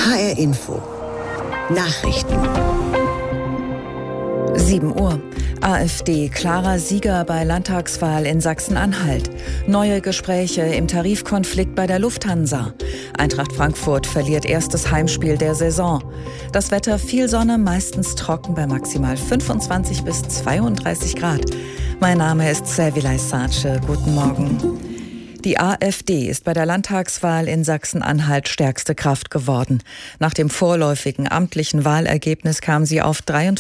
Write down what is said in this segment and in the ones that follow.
HR Info. Nachrichten. 7 Uhr. AfD klarer Sieger bei Landtagswahl in Sachsen-Anhalt. Neue Gespräche im Tarifkonflikt bei der Lufthansa. Eintracht Frankfurt verliert erstes Heimspiel der Saison. Das Wetter viel Sonne, meistens trocken bei maximal 25 bis 32 Grad. Mein Name ist Servilay Sace. Guten Morgen. Die AfD ist bei der Landtagswahl in Sachsen-Anhalt stärkste Kraft geworden. Nach dem vorläufigen amtlichen Wahlergebnis kam sie auf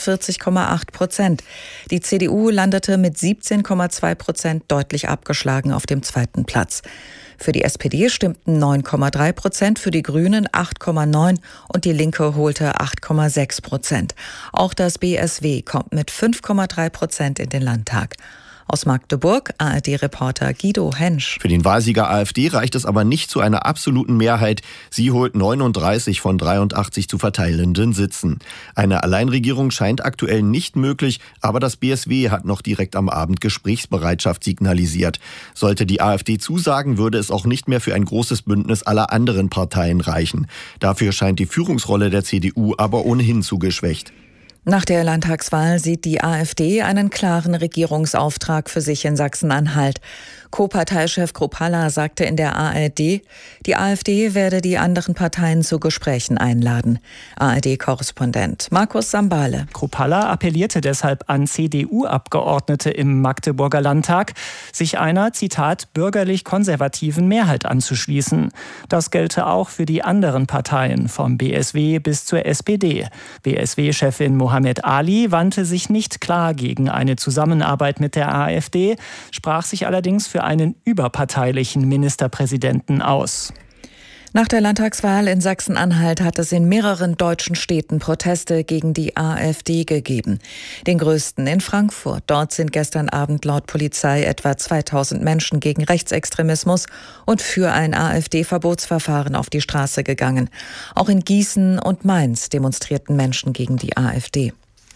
43,8%. Die CDU landete mit 17,2% deutlich abgeschlagen auf dem zweiten Platz. Für die SPD stimmten 9,3%, für die Grünen 8,9% und die Linke holte 8,6%. Auch das BSW kommt mit 5,3% in den Landtag. Aus Magdeburg, ARD-Reporter Guido Hensch. Für den Wahlsieger AfD reicht es aber nicht zu einer absoluten Mehrheit. Sie holt 39 von 83 zu verteilenden Sitzen. Eine Alleinregierung scheint aktuell nicht möglich, aber das BSW hat noch direkt am Abend Gesprächsbereitschaft signalisiert. Sollte die AfD zusagen, würde es auch nicht mehr für ein großes Bündnis aller anderen Parteien reichen. Dafür scheint die Führungsrolle der CDU aber ohnehin zu geschwächt. Nach der Landtagswahl sieht die AfD einen klaren Regierungsauftrag für sich in Sachsen-Anhalt. Co-Parteichef Kruppalla sagte in der ARD, die AfD werde die anderen Parteien zu Gesprächen einladen. ARD-Korrespondent Markus Sambale. Kruppalla appellierte deshalb an CDU-Abgeordnete im Magdeburger Landtag, sich einer, Zitat, bürgerlich-konservativen Mehrheit anzuschließen. Das gelte auch für die anderen Parteien, vom BSW bis zur SPD. BSW-Chefin Mohammed Ali wandte sich nicht klar gegen eine Zusammenarbeit mit der AfD, sprach sich allerdings für einen überparteilichen Ministerpräsidenten aus. Nach der Landtagswahl in Sachsen-Anhalt hat es in mehreren deutschen Städten Proteste gegen die AfD gegeben. Den größten in Frankfurt. Dort sind gestern Abend laut Polizei etwa 2000 Menschen gegen Rechtsextremismus und für ein AfD-Verbotsverfahren auf die Straße gegangen. Auch in Gießen und Mainz demonstrierten Menschen gegen die AfD.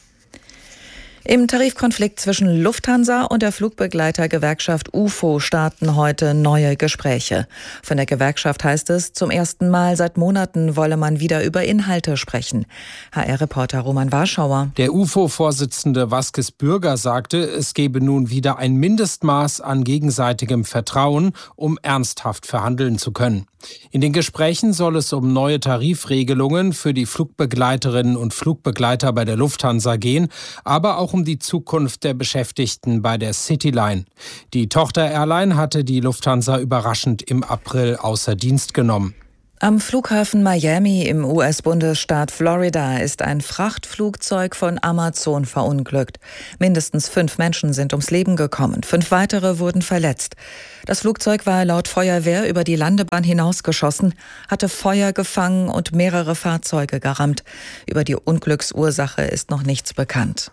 Im Tarifkonflikt zwischen Lufthansa und der Flugbegleitergewerkschaft UFO starten heute neue Gespräche. Von der Gewerkschaft heißt es, zum ersten Mal seit Monaten wolle man wieder über Inhalte sprechen. HR-Reporter Roman Warschauer. Der UFO-Vorsitzende Vasquez Bürger sagte, es gebe nun wieder ein Mindestmaß an gegenseitigem Vertrauen, um ernsthaft verhandeln zu können. In den Gesprächen soll es um neue Tarifregelungen für die Flugbegleiterinnen und Flugbegleiter bei der Lufthansa gehen, aber auch um die Zukunft der Beschäftigten bei der Cityline. Die Tochter-Airline hatte die Lufthansa überraschend im April außer Dienst genommen. Am Flughafen Miami im US-Bundesstaat Florida ist ein Frachtflugzeug von Amazon verunglückt. Mindestens 5 Menschen sind ums Leben gekommen, 5 weitere wurden verletzt. Das Flugzeug war laut Feuerwehr über die Landebahn hinausgeschossen, hatte Feuer gefangen und mehrere Fahrzeuge gerammt. Über die Unglücksursache ist noch nichts bekannt.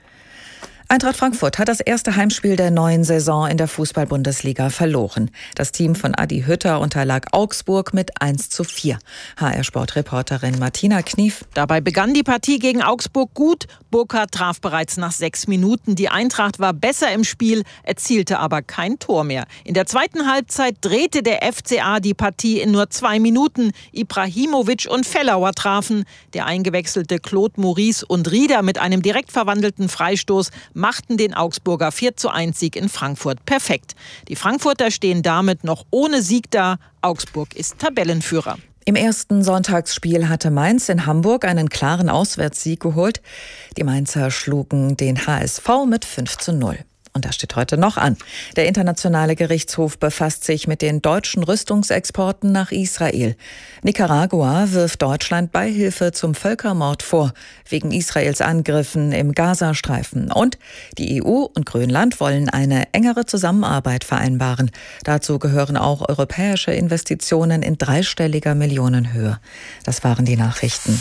Eintracht Frankfurt hat das erste Heimspiel der neuen Saison in der Fußball-Bundesliga verloren. Das Team von Adi Hütter unterlag Augsburg mit 1:4. HR-Sportreporterin Martina Knief. Dabei begann die Partie gegen Augsburg gut. Burkhardt traf bereits nach 6 Minuten. Die Eintracht war besser im Spiel, erzielte aber kein Tor mehr. In der zweiten Halbzeit drehte der FCA die Partie in nur 2 Minuten. Ibrahimovic und Fellauer trafen. Der eingewechselte Claude Maurice und Rieder mit einem direkt verwandelten Freistoß machten den Augsburger 4:1-Sieg in Frankfurt perfekt. Die Frankfurter stehen damit noch ohne Sieg da. Augsburg ist Tabellenführer. Im ersten Sonntagsspiel hatte Mainz in Hamburg einen klaren Auswärtssieg geholt. Die Mainzer schlugen den HSV mit 5:0. Und das steht heute noch an. Der Internationale Gerichtshof befasst sich mit den deutschen Rüstungsexporten nach Israel. Nicaragua wirft Deutschland Beihilfe zum Völkermord vor, wegen Israels Angriffen im Gazastreifen. Und die EU und Grönland wollen eine engere Zusammenarbeit vereinbaren. Dazu gehören auch europäische Investitionen in dreistelliger Millionenhöhe. Das waren die Nachrichten.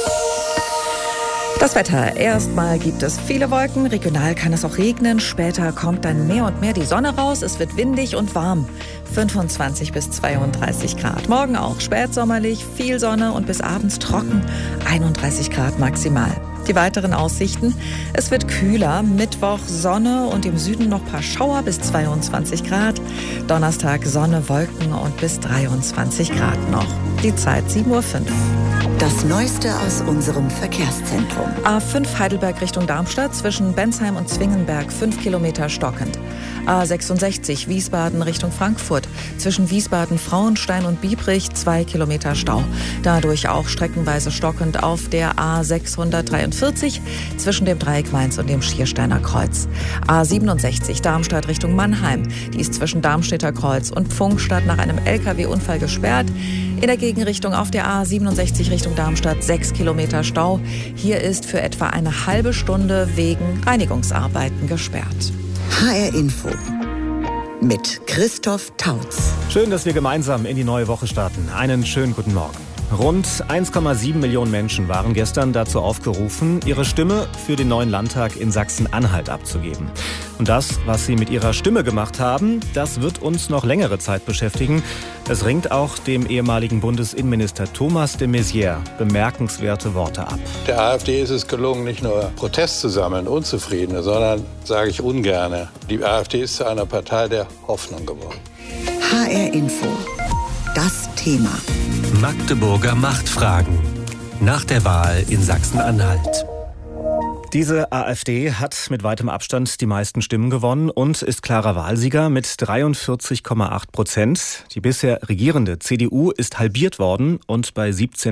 Das Wetter. Erstmal gibt es viele Wolken, regional kann es auch regnen, später kommt dann mehr und mehr die Sonne raus, es wird windig und warm. 25 bis 32 Grad. Morgen auch spätsommerlich, viel Sonne und bis abends trocken, 31 Grad maximal. Die weiteren Aussichten: Es wird kühler, Mittwoch Sonne und im Süden noch ein paar Schauer bis 22 Grad. Donnerstag Sonne, Wolken und bis 23 Grad noch. Die Zeit 7:05 Uhr. Das Neueste aus unserem Verkehrszentrum. A5 Heidelberg Richtung Darmstadt zwischen Bensheim und Zwingenberg 5 Kilometer stockend. A66 Wiesbaden Richtung Frankfurt zwischen Wiesbaden, Frauenstein und Biebrich 2 Kilometer Stau. Dadurch auch streckenweise stockend auf der A643 zwischen dem Dreieck Mainz und dem Schiersteiner Kreuz. A67 Darmstadt Richtung Mannheim. Die ist zwischen Darmstädter Kreuz und Pfungstadt nach einem LKW-Unfall gesperrt. In der Gegenrichtung auf der A67 Richtung Darmstadt 6 Kilometer Stau. Hier ist für etwa eine halbe Stunde wegen Reinigungsarbeiten gesperrt. HR Info mit Christoph Tautz. Schön, dass wir gemeinsam in die neue Woche starten. Einen schönen guten Morgen. Rund 1,7 Millionen Menschen waren gestern dazu aufgerufen, ihre Stimme für den neuen Landtag in Sachsen-Anhalt abzugeben. Und das, was sie mit ihrer Stimme gemacht haben, das wird uns noch längere Zeit beschäftigen. Es ringt auch dem ehemaligen Bundesinnenminister Thomas de Maizière bemerkenswerte Worte ab. Der AfD ist es gelungen, nicht nur Protest zu sammeln, Unzufriedene, sondern, sage ich ungerne, die AfD ist zu einer Partei der Hoffnung geworden. HR Info. Das Thema. Magdeburger Machtfragen. Nach der Wahl in Sachsen-Anhalt. Diese AfD hat mit weitem Abstand die meisten Stimmen gewonnen und ist klarer Wahlsieger mit 43,8%. Die bisher regierende CDU ist halbiert worden und bei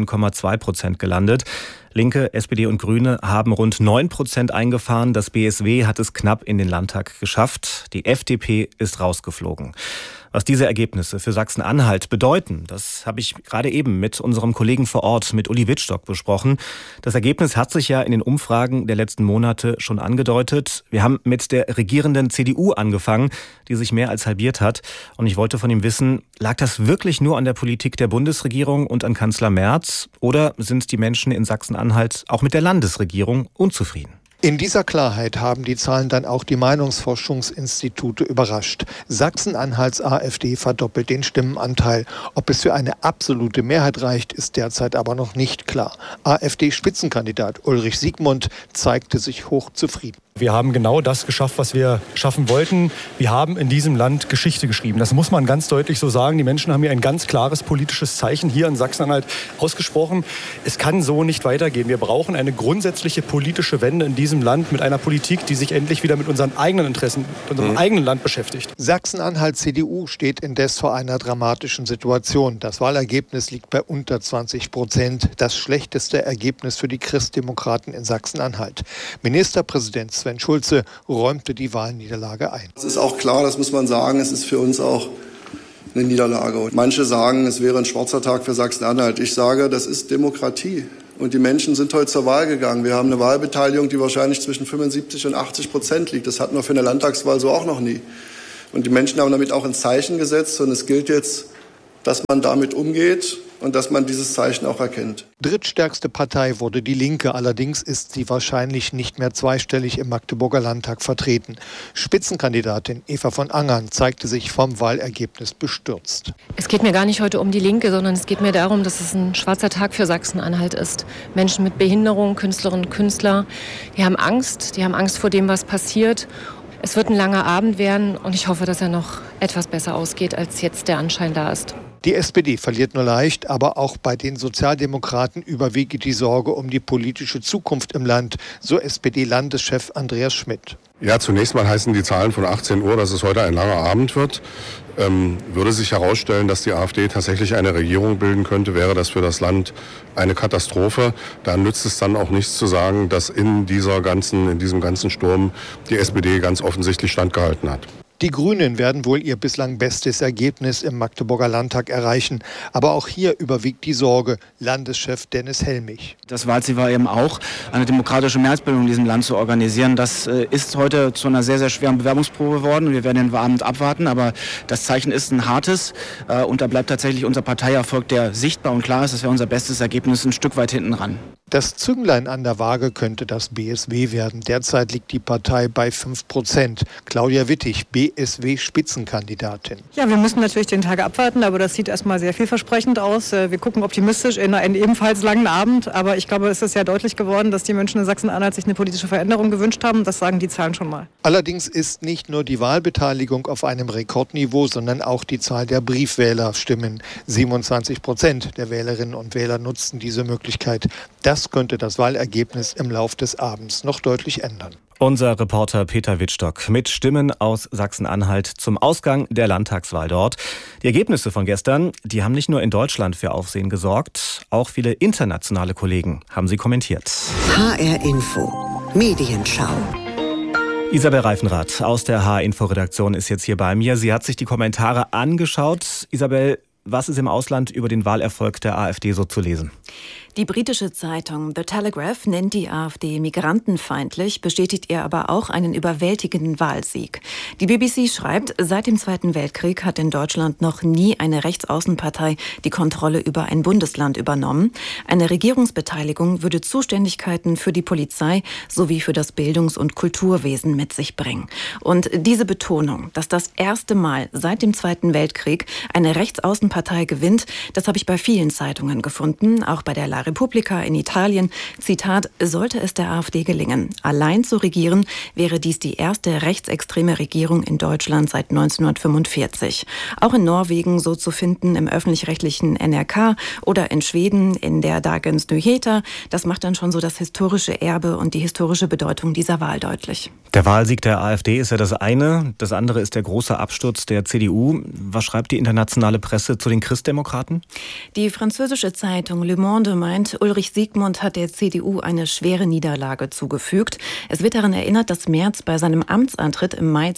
17,2% gelandet. Linke, SPD und Grüne haben rund 9% eingefahren. Das BSW hat es knapp in den Landtag geschafft. Die FDP ist rausgeflogen. Was diese Ergebnisse für Sachsen-Anhalt bedeuten, das habe ich gerade eben mit unserem Kollegen vor Ort, mit Uli Wittstock, besprochen. Das Ergebnis hat sich ja in den Umfragen der letzten Monate schon angedeutet. Wir haben mit der regierenden CDU angefangen, die sich mehr als halbiert hat. Und ich wollte von ihm wissen, lag das wirklich nur an der Politik der Bundesregierung und an Kanzler Merz? Oder sind die Menschen in Sachsen-Anhalt auch mit der Landesregierung unzufrieden? In dieser Klarheit haben die Zahlen dann auch die Meinungsforschungsinstitute überrascht. Sachsen-Anhalts AfD verdoppelt den Stimmenanteil. Ob es für eine absolute Mehrheit reicht, ist derzeit aber noch nicht klar. AfD-Spitzenkandidat Ulrich Siegmund zeigte sich hochzufrieden. Wir haben genau das geschafft, was wir schaffen wollten. Wir haben in diesem Land Geschichte geschrieben. Das muss man ganz deutlich so sagen. Die Menschen haben hier ein ganz klares politisches Zeichen hier in Sachsen-Anhalt ausgesprochen. Es kann so nicht weitergehen. Wir brauchen eine grundsätzliche politische Wende in diesem Land mit einer Politik, die sich endlich wieder mit unseren eigenen Interessen, unserem eigenen Land beschäftigt. Sachsen-Anhalt CDU steht indes vor einer dramatischen Situation. Das Wahlergebnis liegt bei unter 20%. Das schlechteste Ergebnis für die Christdemokraten in Sachsen-Anhalt. Ministerpräsident Sven Schulze räumte die Wahlniederlage ein. Es ist auch klar, das muss man sagen, es ist für uns auch eine Niederlage. Und manche sagen, es wäre ein schwarzer Tag für Sachsen-Anhalt. Ich sage, das ist Demokratie. Und die Menschen sind heute zur Wahl gegangen. Wir haben eine Wahlbeteiligung, die wahrscheinlich zwischen 75% und 80% liegt. Das hatten wir für eine Landtagswahl so auch noch nie. Und die Menschen haben damit auch ein Zeichen gesetzt. Und es gilt jetzt, dass man damit umgeht und dass man dieses Zeichen auch erkennt. Drittstärkste Partei wurde die Linke. Allerdings ist sie wahrscheinlich nicht mehr zweistellig im Magdeburger Landtag vertreten. Spitzenkandidatin Eva von Angern zeigte sich vom Wahlergebnis bestürzt. Es geht mir gar nicht heute um die Linke, sondern es geht mir darum, dass es ein schwarzer Tag für Sachsen-Anhalt ist. Menschen mit Behinderung, Künstlerinnen und Künstler, die haben Angst vor dem, was passiert. Es wird ein langer Abend werden und ich hoffe, dass er noch etwas besser ausgeht, als jetzt der Anschein da ist. Die SPD verliert nur leicht, aber auch bei den Sozialdemokraten überwiegt die Sorge um die politische Zukunft im Land, so SPD-Landeschef Andreas Schmidt. Ja, zunächst mal heißen die Zahlen von 18 Uhr, dass es heute ein langer Abend wird. Würde sich herausstellen, dass die AfD tatsächlich eine Regierung bilden könnte, wäre das für das Land eine Katastrophe. Da nützt es dann auch nichts zu sagen, dass in diesem ganzen Sturm die SPD ganz offensichtlich standgehalten hat. Die Grünen werden wohl ihr bislang bestes Ergebnis im Magdeburger Landtag erreichen. Aber auch hier überwiegt die Sorge, Landeschef Dennis Helmich. Das Wahlziel war eben auch, eine demokratische Mehrheitsbildung in diesem Land zu organisieren. Das ist heute zu einer sehr, sehr schweren Bewerbungsprobe geworden. Wir werden den Abend abwarten, aber das Zeichen ist ein hartes. Und da bleibt tatsächlich unser Parteierfolg, der sichtbar und klar ist. Das wäre unser bestes Ergebnis, ein Stück weit hinten ran. Das Zünglein an der Waage könnte das BSW werden. Derzeit liegt die Partei bei 5%. Claudia Wittig, BSW-Spitzenkandidatin. Ja, wir müssen natürlich den Tag abwarten, aber das sieht erstmal sehr vielversprechend aus. Wir gucken optimistisch in einen ebenfalls langen Abend. Aber ich glaube, es ist ja deutlich geworden, dass die Menschen in Sachsen-Anhalt sich eine politische Veränderung gewünscht haben. Das sagen die Zahlen schon mal. Allerdings ist nicht nur die Wahlbeteiligung auf einem Rekordniveau, sondern auch die Zahl der Briefwählerstimmen. 27% der Wählerinnen und Wähler nutzten diese Möglichkeit. Das könnte das Wahlergebnis im Lauf des Abends noch deutlich ändern. Unser Reporter Peter Wittstock mit Stimmen aus Sachsen-Anhalt zum Ausgang der Landtagswahl dort. Die Ergebnisse von gestern, die haben nicht nur in Deutschland für Aufsehen gesorgt, auch viele internationale Kollegen haben sie kommentiert. HR Info, Medienschau. Isabel Reifenrath aus der HR-Info-Redaktion ist jetzt hier bei mir. Sie hat sich die Kommentare angeschaut. Isabel, was ist im Ausland über den Wahlerfolg der AfD so zu lesen? Die britische Zeitung The Telegraph nennt die AfD migrantenfeindlich, bestätigt ihr aber auch einen überwältigenden Wahlsieg. Die BBC schreibt, seit dem Zweiten Weltkrieg hat in Deutschland noch nie eine Rechtsaußenpartei die Kontrolle über ein Bundesland übernommen. Eine Regierungsbeteiligung würde Zuständigkeiten für die Polizei sowie für das Bildungs- und Kulturwesen mit sich bringen. Und diese Betonung, dass das erste Mal seit dem Zweiten Weltkrieg eine Rechtsaußenpartei gewinnt, das habe ich bei vielen Zeitungen gefunden, auch bei der La Repubblica in Italien. Zitat, sollte es der AfD gelingen, allein zu regieren, wäre dies die erste rechtsextreme Regierung in Deutschland seit 1945. Auch in Norwegen so zu finden im öffentlich-rechtlichen NRK oder in Schweden in der Dagens Nyheter. Das macht dann schon so das historische Erbe und die historische Bedeutung dieser Wahl deutlich. Der Wahlsieg der AfD ist ja das eine. Das andere ist der große Absturz der CDU. Was schreibt die internationale Presse zu den Christdemokraten? Die französische Zeitung Le Monde meint, Ulrich Siegmund hat der CDU eine schwere Niederlage zugefügt. Es wird daran erinnert, dass Merz bei seinem Amtsantritt im Mai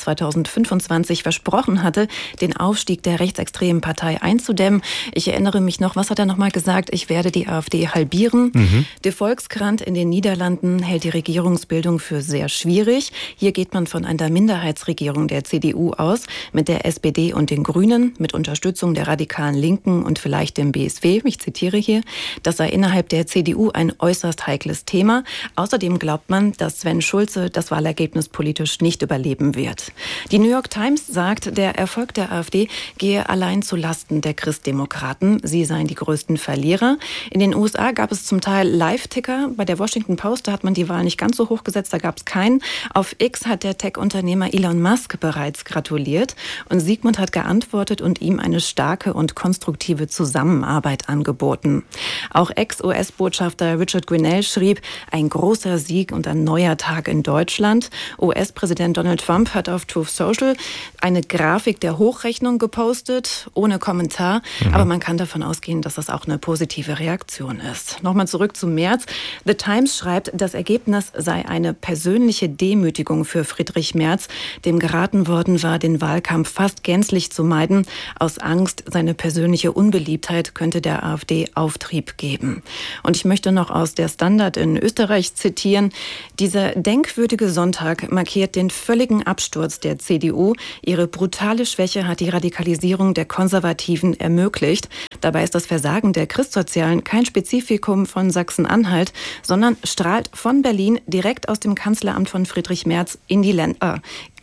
2025 versprochen hatte, den Aufstieg der rechtsextremen Partei einzudämmen. Ich erinnere mich noch, was hat er nochmal gesagt? Ich werde die AfD halbieren. Der Volkskrant in den Niederlanden hält die Regierungsbildung für sehr schwierig. Hier geht man von einer Minderheitsregierung der CDU aus, mit der SPD und den Grünen, mit Unterstützung der radikalen Linken und vielleicht dem BSW. Ich zitiere hier, das sei innerhalb der CDU ein äußerst heikles Thema. Außerdem glaubt man, dass Sven Schulze das Wahlergebnis politisch nicht überleben wird. Die New York Times sagt, der Erfolg der AfD gehe allein zu Lasten der Christdemokraten. Sie seien die größten Verlierer. In den USA gab es zum Teil Live-Ticker. Bei der Washington Post, da hat man die Wahl nicht ganz so hoch gesetzt, da gab es keinen. Auf X hat der Tech-Unternehmer Elon Musk bereits gratuliert. Und Siegmund hat geantwortet und ihm eine starke und konstruktive Zusammenarbeit angeboten. Auch Ex-US-Botschafter Richard Grenell schrieb, ein großer Sieg und ein neuer Tag in Deutschland. US-Präsident Donald Trump hat auf Truth Social eine Grafik der Hochrechnung gepostet, ohne Kommentar. Aber man kann davon ausgehen, dass das auch eine positive Reaktion ist. Nochmal zurück zu Merz. The Times schreibt, das Ergebnis sei eine persönliche Demütigung für Friedrich Merz, dem geraten worden war, den Wahlkampf fast gänzlich zu meiden. Aus Angst, seine persönliche Unbeliebtheit könnte der AfD Auftrieb geben. Und ich möchte noch aus der Standard in Österreich zitieren. Dieser denkwürdige Sonntag markiert den völligen Absturz der CDU. Ihre brutale Schwäche hat die Radikalisierung der Konservativen ermöglicht. Dabei ist das Versagen der Christsozialen kein Spezifikum von Sachsen-Anhalt, sondern strahlt von Berlin direkt aus dem Kanzleramt von Friedrich Merz in die Länder.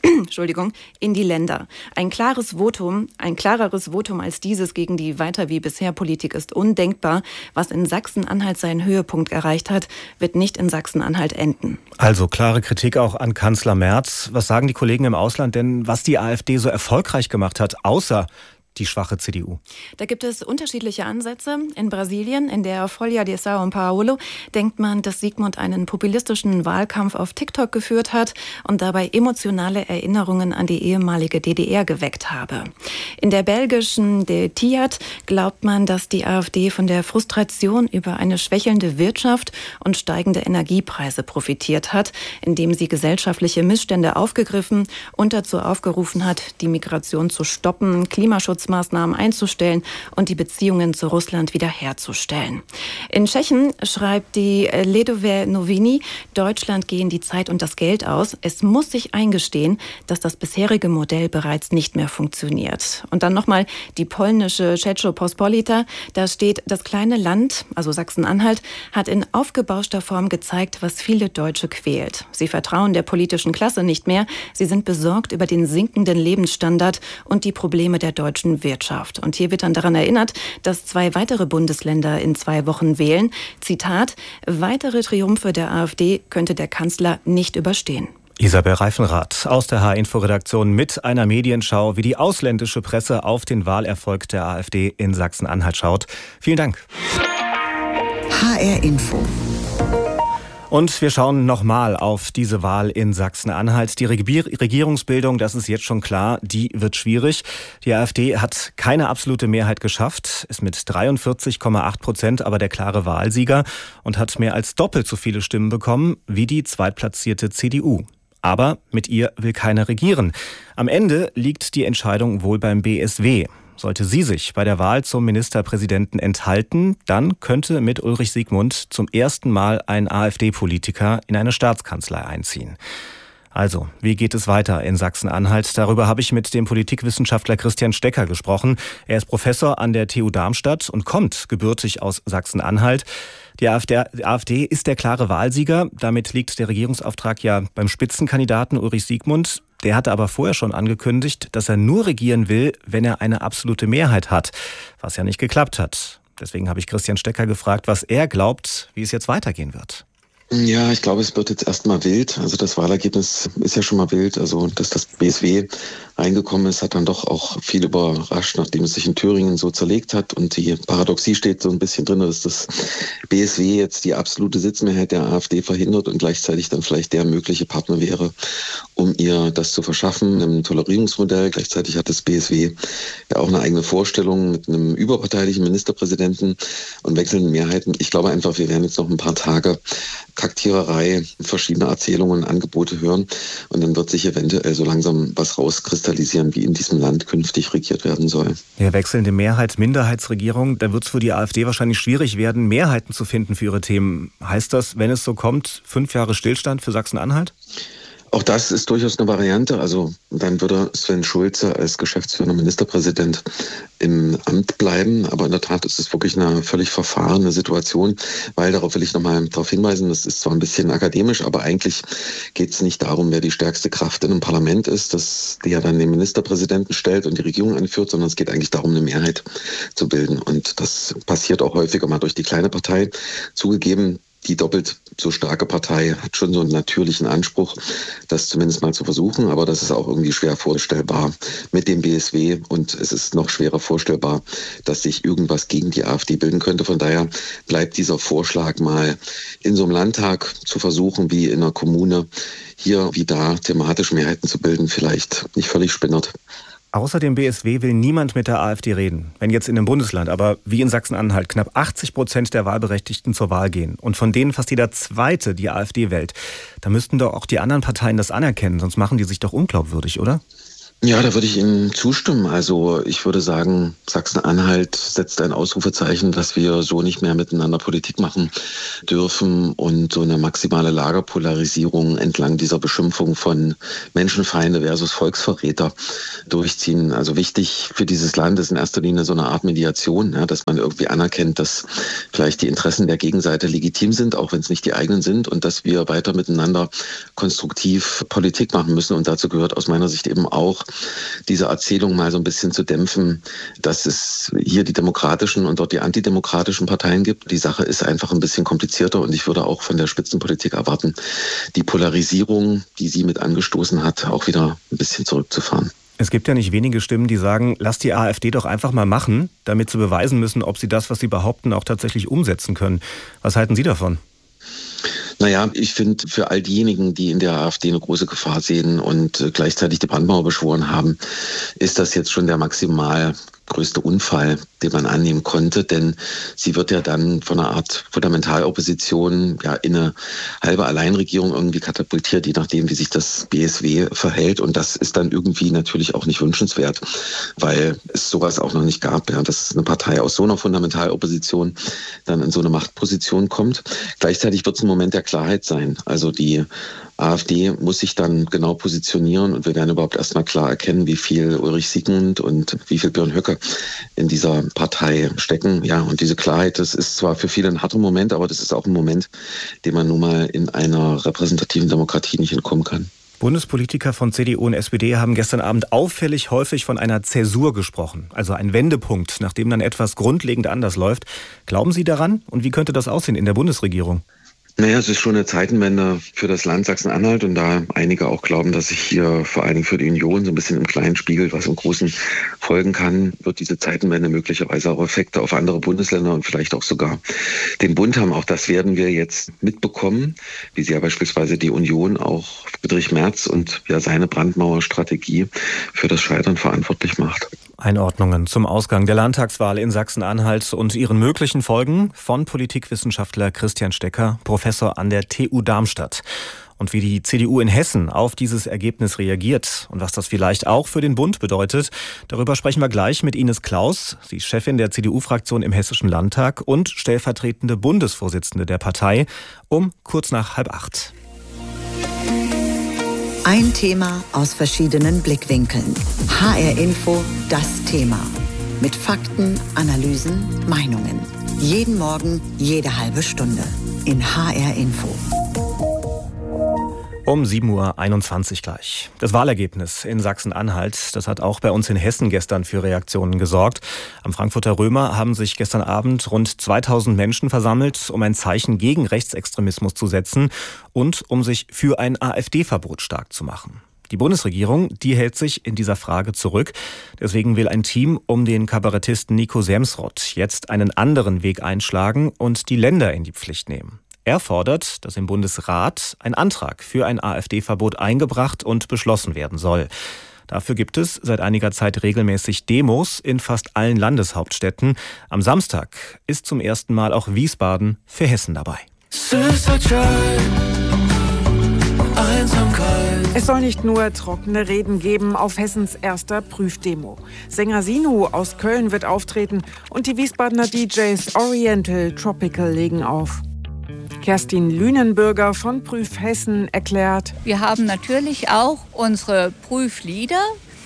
In die Länder. Ein klareres Votum als dieses gegen die weiter wie bisher Politik ist undenkbar. Was in Sachsen-Anhalt seinen Höhepunkt erreicht hat, wird nicht in Sachsen-Anhalt enden. Also klare Kritik auch an Kanzler Merz. Was sagen die Kollegen im Ausland denn, was die AfD so erfolgreich gemacht hat, außer die schwache CDU? Da gibt es unterschiedliche Ansätze. In Brasilien, in der Folha de São Paulo, denkt man, dass Siegmund einen populistischen Wahlkampf auf TikTok geführt hat und dabei emotionale Erinnerungen an die ehemalige DDR geweckt habe. In der belgischen De Tiat glaubt man, dass die AfD von der Frustration über eine schwächelnde Wirtschaft und steigende Energiepreise profitiert hat, indem sie gesellschaftliche Missstände aufgegriffen und dazu aufgerufen hat, die Migration zu stoppen, Klimaschutz Sanktionsmaßnahmen einzustellen und die Beziehungen zu Russland wiederherzustellen. In Tschechien schreibt die Lidové Noviny, Deutschland gehen die Zeit und das Geld aus. Es muss sich eingestehen, dass das bisherige Modell bereits nicht mehr funktioniert. Und dann nochmal die polnische Rzeczpospolita. Da steht, das kleine Land, also Sachsen-Anhalt, hat in aufgebauschter Form gezeigt, was viele Deutsche quält. Sie vertrauen der politischen Klasse nicht mehr. Sie sind besorgt über den sinkenden Lebensstandard und die Probleme der deutschen Wirtschaft. Und hier wird dann daran erinnert, dass 2 weitere Bundesländer in 2 Wochen wählen. Zitat, weitere Triumphe der AfD könnte der Kanzler nicht überstehen. Isabel Reifenrath aus der H-Info-Redaktion mit einer Medienschau, wie die ausländische Presse auf den Wahlerfolg der AfD in Sachsen-Anhalt schaut. Vielen Dank. HR Info. Und wir schauen nochmal auf diese Wahl in Sachsen-Anhalt. Die Regierungsbildung, das ist jetzt schon klar, die wird schwierig. Die AfD hat keine absolute Mehrheit geschafft, ist mit 43,8% aber der klare Wahlsieger und hat mehr als doppelt so viele Stimmen bekommen wie die zweitplatzierte CDU. Aber mit ihr will keiner regieren. Am Ende liegt die Entscheidung wohl beim BSW. Sollte sie sich bei der Wahl zum Ministerpräsidenten enthalten, dann könnte mit Ulrich Siegmund zum ersten Mal ein AfD-Politiker in eine Staatskanzlei einziehen. Also, wie geht es weiter in Sachsen-Anhalt? Darüber habe ich mit dem Politikwissenschaftler Christian Stecker gesprochen. Er ist Professor an der TU Darmstadt und kommt gebürtig aus Sachsen-Anhalt. Die AfD ist der klare Wahlsieger. Damit liegt der Regierungsauftrag ja beim Spitzenkandidaten Ulrich Siegmund. Der hatte aber vorher schon angekündigt, dass er nur regieren will, wenn er eine absolute Mehrheit hat, was ja nicht geklappt hat. Deswegen habe ich Christian Stecker gefragt, was er glaubt, wie es jetzt weitergehen wird. Ja, ich glaube, es wird jetzt erstmal wild. Also das Wahlergebnis ist ja schon mal wild. Also dass das BSW reingekommen ist, hat dann doch auch viel überrascht, nachdem es sich in Thüringen so zerlegt hat. Und die Paradoxie steht so ein bisschen drin, dass das BSW jetzt die absolute Sitzmehrheit der AfD verhindert und gleichzeitig dann vielleicht der mögliche Partner wäre, um ihr das zu verschaffen, im Tolerierungsmodell. Gleichzeitig hat das BSW ja auch eine eigene Vorstellung mit einem überparteilichen Ministerpräsidenten und wechselnden Mehrheiten. Ich glaube einfach, wir werden jetzt noch ein paar Tage Kaktiererei, verschiedene Erzählungen, Angebote hören und dann wird sich eventuell so langsam was rauskristallisieren, wie in diesem Land künftig regiert werden soll. Ja, wechselnde Mehrheit, Minderheitsregierung, da wird es für die AfD wahrscheinlich schwierig werden, Mehrheiten zu finden für ihre Themen. Heißt das, wenn es so kommt, 5 Jahre Stillstand für Sachsen-Anhalt? Auch das ist durchaus eine Variante. Also dann würde Sven Schulze als geschäftsführender Ministerpräsident im Amt bleiben. Aber in der Tat ist es wirklich eine völlig verfahrene Situation, weil, darauf will ich nochmal darauf hinweisen, das ist zwar ein bisschen akademisch, aber eigentlich geht es nicht darum, wer die stärkste Kraft in einem Parlament ist, das ja dann den Ministerpräsidenten stellt und die Regierung anführt, sondern es geht eigentlich darum, eine Mehrheit zu bilden. Und das passiert auch häufiger mal durch die kleine Partei. Zugegeben, die doppelt so starke Partei hat schon so einen natürlichen Anspruch, das zumindest mal zu versuchen. Aber das ist auch irgendwie schwer vorstellbar mit dem BSW. Und es ist noch schwerer vorstellbar, dass sich irgendwas gegen die AfD bilden könnte. Von daher bleibt dieser Vorschlag mal in so einem Landtag zu versuchen, wie in einer Kommune, hier wie da thematisch Mehrheiten zu bilden, vielleicht nicht völlig spinnert. Außer dem BSW will niemand mit der AfD reden. Wenn jetzt in einem Bundesland, aber wie in Sachsen-Anhalt, knapp 80% der Wahlberechtigten zur Wahl gehen und von denen fast jeder Zweite die AfD wählt, da müssten doch auch die anderen Parteien das anerkennen, sonst machen die sich doch unglaubwürdig, oder? Ja, da würde ich Ihnen zustimmen. Also ich würde sagen, Sachsen-Anhalt setzt ein Ausrufezeichen, dass wir so nicht mehr miteinander Politik machen dürfen und so eine maximale Lagerpolarisierung entlang dieser Beschimpfung von Menschenfeinde versus Volksverräter durchziehen. Also wichtig für dieses Land ist in erster Linie so eine Art Mediation, ja, dass man irgendwie anerkennt, dass vielleicht die Interessen der Gegenseite legitim sind, auch wenn es nicht die eigenen sind, und dass wir weiter miteinander konstruktiv Politik machen müssen. Und dazu gehört aus meiner Sicht eben auch, diese Erzählung mal so ein bisschen zu dämpfen, dass es hier die demokratischen und dort die antidemokratischen Parteien gibt. Die Sache ist einfach ein bisschen komplizierter und ich würde auch von der Spitzenpolitik erwarten, die Polarisierung, die sie mit angestoßen hat, auch wieder ein bisschen zurückzufahren. Es gibt ja nicht wenige Stimmen, die sagen, lass die AfD doch einfach mal machen, damit sie beweisen müssen, ob sie das, was sie behaupten, auch tatsächlich umsetzen können. Was halten Sie davon? Naja, ich finde, für all diejenigen, die in der AfD eine große Gefahr sehen und gleichzeitig die Brandmauer beschworen haben, ist das jetzt schon der maximal größte Unfall, den man annehmen konnte, denn sie wird ja dann von einer Art Fundamentalopposition in eine halbe Alleinregierung irgendwie katapultiert, je nachdem, wie sich das BSW verhält. Und das ist dann irgendwie natürlich auch nicht wünschenswert, weil es sowas auch noch nicht gab, dass eine Partei aus so einer Fundamentalopposition dann in so eine Machtposition kommt. Gleichzeitig wird es ein Moment der Klarheit sein. Also die AfD muss sich dann genau positionieren und wir werden überhaupt erstmal klar erkennen, wie viel Ulrich Siegmund und wie viel Björn Höcke in dieser Partei stecken. Ja, und diese Klarheit, das ist zwar für viele ein harter Moment, aber das ist auch ein Moment, den man nun mal in einer repräsentativen Demokratie nicht entkommen kann. Bundespolitiker von CDU und SPD haben gestern Abend auffällig häufig von einer Zäsur gesprochen, also ein Wendepunkt, nachdem dann etwas grundlegend anders läuft. Glauben Sie daran? Und wie könnte das aussehen in der Bundesregierung? Naja, es ist schon eine Zeitenwende für das Land Sachsen-Anhalt und da einige auch glauben, dass sich hier vor allen Dingen für die Union so ein bisschen im Kleinen spiegelt, was im Großen folgen kann, wird diese Zeitenwende möglicherweise auch Effekte auf andere Bundesländer und vielleicht auch sogar den Bund haben. Auch das werden wir jetzt mitbekommen, wie sie ja beispielsweise die Union auch Friedrich Merz und seine Brandmauerstrategie für das Scheitern verantwortlich macht. Einordnungen zum Ausgang der Landtagswahl in Sachsen-Anhalt und ihren möglichen Folgen von Politikwissenschaftler Christian Stecker, Professor an der TU Darmstadt. Und wie die CDU in Hessen auf dieses Ergebnis reagiert und was das vielleicht auch für den Bund bedeutet, darüber sprechen wir gleich mit Ines Claus. Sie ist Chefin der CDU-Fraktion im Hessischen Landtag und stellvertretende Bundesvorsitzende der Partei, um kurz nach 7:30. Ein Thema aus verschiedenen Blickwinkeln. HR Info, das Thema. Mit Fakten, Analysen, Meinungen. Jeden Morgen, jede halbe Stunde. In HR Info. Um 7:21 Uhr gleich. Das Wahlergebnis in Sachsen-Anhalt, das hat auch bei uns in Hessen gestern für Reaktionen gesorgt. Am Frankfurter Römer haben sich gestern Abend rund 2000 Menschen versammelt, um ein Zeichen gegen Rechtsextremismus zu setzen und um sich für ein AfD-Verbot stark zu machen. Die Bundesregierung, die hält sich in dieser Frage zurück. Deswegen will ein Team um den Kabarettisten Nico Semsrott jetzt einen anderen Weg einschlagen und die Länder in die Pflicht nehmen. Er fordert, dass im Bundesrat ein Antrag für ein AfD-Verbot eingebracht und beschlossen werden soll. Dafür gibt es seit einiger Zeit regelmäßig Demos in fast allen Landeshauptstädten. Am Samstag ist zum ersten Mal auch Wiesbaden für Hessen dabei. Es soll nicht nur trockene Reden geben auf Hessens erster Prüfdemo. Sänger Sinu aus Köln wird auftreten und die Wiesbadener DJs Oriental Tropical legen auf. Kerstin Lünenbürger von Prüf Hessen erklärt: Wir haben natürlich auch unsere Prüflieder.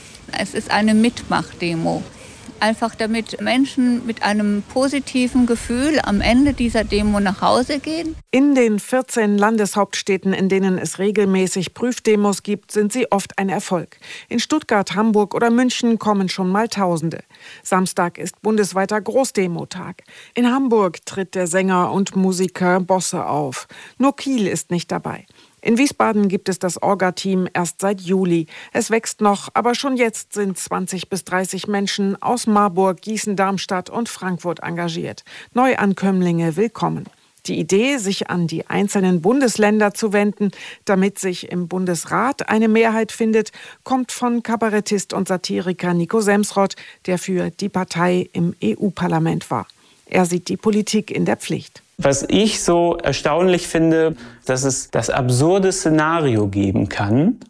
Es ist eine Mitmachdemo. Einfach damit Menschen mit einem positiven Gefühl am Ende dieser Demo nach Hause gehen. In den 14 Landeshauptstädten, in denen es regelmäßig Prüfdemos gibt, sind sie oft ein Erfolg. In Stuttgart, Hamburg oder München kommen schon mal Tausende. Samstag ist bundesweiter Großdemotag. In Hamburg tritt der Sänger und Musiker Bosse auf. Nur Kiel ist nicht dabei. In Wiesbaden gibt es das Orga-Team erst seit Juli. Es wächst noch, aber schon jetzt sind 20 bis 30 Menschen aus Marburg, Gießen, Darmstadt und Frankfurt engagiert. Neuankömmlinge willkommen. Die Idee, sich an die einzelnen Bundesländer zu wenden, damit sich im Bundesrat eine Mehrheit findet, kommt von Kabarettist und Satiriker Nico Semsrott, der für die Partei im EU-Parlament war. Er sieht die Politik in der Pflicht. Was ich so erstaunlich finde, dass es das absurde Szenario geben kann,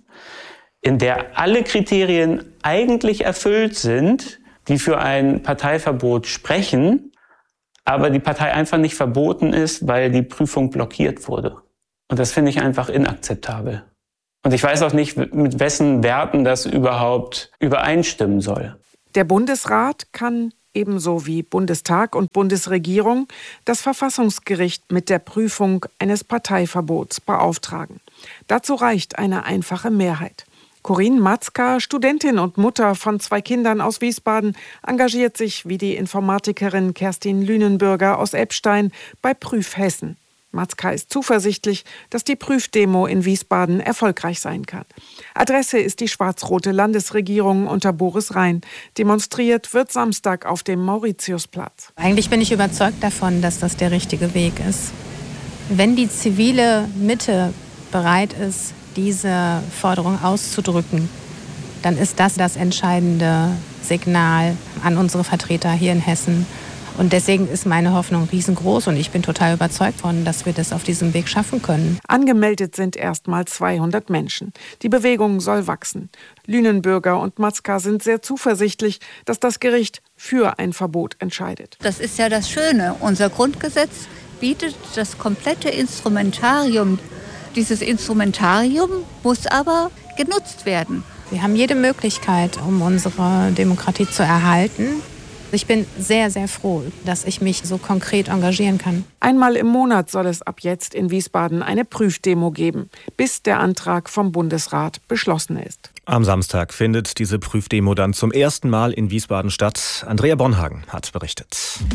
in der alle Kriterien eigentlich erfüllt sind, die für ein Parteiverbot sprechen, aber die Partei einfach nicht verboten ist, weil die Prüfung blockiert wurde. Und das finde ich einfach inakzeptabel. Und ich weiß auch nicht, mit wessen Werten das überhaupt übereinstimmen soll. Der Bundesrat kann ebenso wie Bundestag und Bundesregierung das Verfassungsgericht mit der Prüfung eines Parteiverbots beauftragen. Dazu reicht eine einfache Mehrheit. Corinne Matzka, Studentin und Mutter von 2 Kindern aus Wiesbaden, engagiert sich wie die Informatikerin Kerstin Lünenbürger aus Eppstein bei Prüf Hessen. Matzka ist zuversichtlich, dass die Prüfdemo in Wiesbaden erfolgreich sein kann. Adresse ist die schwarz-rote Landesregierung unter Boris Rhein. Demonstriert wird Samstag auf dem Mauritiusplatz. Eigentlich bin ich überzeugt davon, dass das der richtige Weg ist. Wenn die zivile Mitte bereit ist, diese Forderung auszudrücken, dann ist das das entscheidende Signal an unsere Vertreter hier in Hessen. Und deswegen ist meine Hoffnung riesengroß und ich bin total überzeugt davon, dass wir das auf diesem Weg schaffen können. Angemeldet sind erstmal 200 Menschen. Die Bewegung soll wachsen. Lünenbürger und Matzka sind sehr zuversichtlich, dass das Gericht für ein Verbot entscheidet. Das ist ja das Schöne. Unser Grundgesetz bietet das komplette Instrumentarium. Dieses Instrumentarium muss aber genutzt werden. Wir haben jede Möglichkeit, um unsere Demokratie zu erhalten. Ich bin sehr, sehr froh, dass ich mich so konkret engagieren kann. Einmal im Monat soll es ab jetzt in Wiesbaden eine Prüfdemo geben, bis der Antrag vom Bundesrat beschlossen ist. Am Samstag findet diese Prüfdemo dann zum ersten Mal in Wiesbaden statt. Andrea Bonhagen hat berichtet.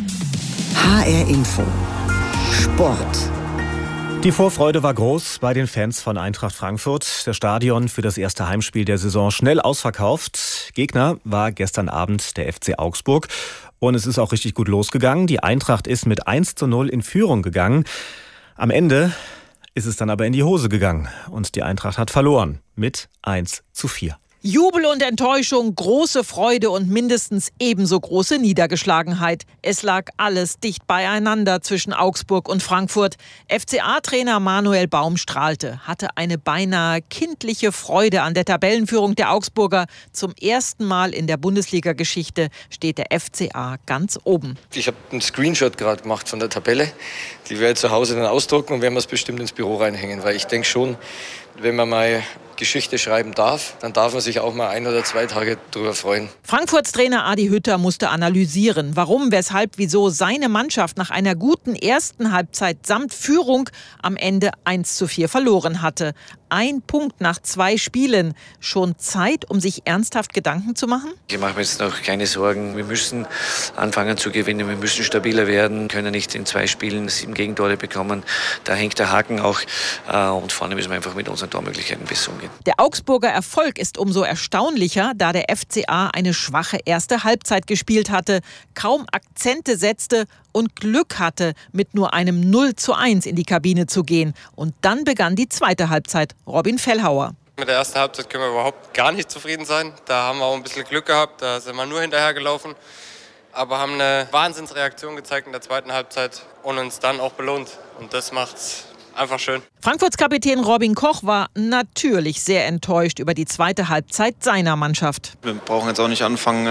HR Info. Sport. Die Vorfreude war groß bei den Fans von Eintracht Frankfurt. Das Stadion für das erste Heimspiel der Saison schnell ausverkauft. Gegner war gestern Abend der FC Augsburg. Und es ist auch richtig gut losgegangen. Die Eintracht ist mit 1:0 in Führung gegangen. Am Ende ist es dann aber in die Hose gegangen. Und die Eintracht hat verloren mit 1:4. Jubel und Enttäuschung, große Freude und mindestens ebenso große Niedergeschlagenheit. Es lag alles dicht beieinander zwischen Augsburg und Frankfurt. FCA-Trainer Manuel Baum strahlte, hatte eine beinahe kindliche Freude an der Tabellenführung der Augsburger. Zum ersten Mal in der Bundesliga-Geschichte steht der FCA ganz oben. Ich habe einen Screenshot gerade gemacht von der Tabelle. Die werde ich zu Hause dann ausdrucken und werden wir es bestimmt ins Büro reinhängen. Weil ich denke schon, wenn man mal Geschichte schreiben darf, dann darf man sich auch mal 1 oder 2 Tage drüber freuen. Frankfurts Trainer Adi Hütter musste analysieren, warum, weshalb, wieso seine Mannschaft nach einer guten ersten Halbzeit samt Führung am Ende 1:4 verloren hatte. 1 Punkt nach 2 Spielen. Schon Zeit, um sich ernsthaft Gedanken zu machen? Ich mache mir jetzt noch keine Sorgen. Wir müssen anfangen zu gewinnen. Wir müssen stabiler werden. Können nicht in 2 Spielen 7 Gegentore bekommen. Da hängt der Haken auch. Und vorne müssen wir einfach mit unseren Tormöglichkeiten besser umgehen. Der Augsburger Erfolg ist umso erstaunlicher, da der FCA eine schwache erste Halbzeit gespielt hatte, kaum Akzente setzte und Glück hatte, mit nur einem 0:1 in die Kabine zu gehen. Und dann begann die zweite Halbzeit. Robin Fellhauer. Mit der ersten Halbzeit können wir überhaupt gar nicht zufrieden sein. Da haben wir auch ein bisschen Glück gehabt, da sind wir nur hinterhergelaufen. Aber haben eine Wahnsinnsreaktion gezeigt in der zweiten Halbzeit und uns dann auch belohnt. Und das macht's einfach schön. Frankfurts Kapitän Robin Koch war natürlich sehr enttäuscht über die zweite Halbzeit seiner Mannschaft. Wir brauchen jetzt auch nicht anfangen,